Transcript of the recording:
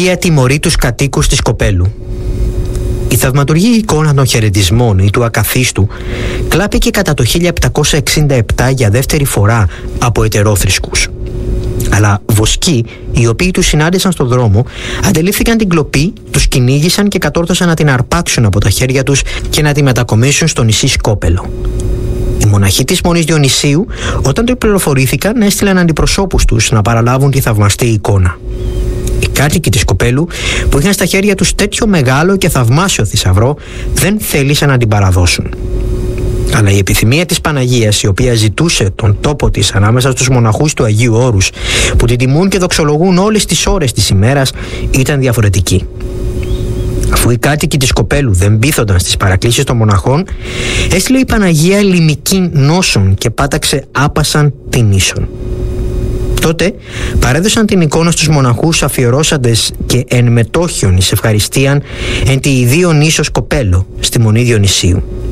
Παναγία τιμωρεί τους κατοίκους της Κοπέλου. Η θαυματουργή εικόνα των χαιρετισμών ή του ακαθίστου κλάπηκε κατά το 1767 για δεύτερη φορά από ετερόθρησκους. Αλλά βοσκοί, οι οποίοι τους συνάντησαν στον δρόμο, αντελήφθηκαν την κλοπή, τους κυνήγησαν και κατόρθωσαν να την αρπάξουν από τα χέρια τους και να τη μετακομίσουν στο νησί Σκόπελο. Οι μοναχοί της Μονής Διονυσίου, όταν το πληροφορήθηκαν, έστειλαν αντιπροσώπους τους να παραλάβουν τη θαυμαστή εικόνα. Οι κάτοικοι της Κοπέλου, που είχαν στα χέρια τους τέτοιο μεγάλο και θαυμάσιο θησαυρό, δεν θέλησαν να την παραδώσουν. Αλλά η επιθυμία της Παναγίας, η οποία ζητούσε τον τόπο της ανάμεσα στους μοναχούς του Αγίου Όρους, που την τιμούν και δοξολογούν όλες τις ώρες της ημέρας, ήταν διαφορετική. Αφού οι κάτοικοι της Κοπέλου δεν πείθονταν στις παρακλήσεις των μοναχών, έστειλε η Παναγία λιμική νόσων και πάταξε άπασαν την ίσον. Τότε παρέδωσαν την εικόνα στους μοναχούς αφιερώσαντες και εν μετόχιον εις ευχαριστίαν εν τη ιδίων ίσως Κοπέλο στη Μονή Διονυσίου.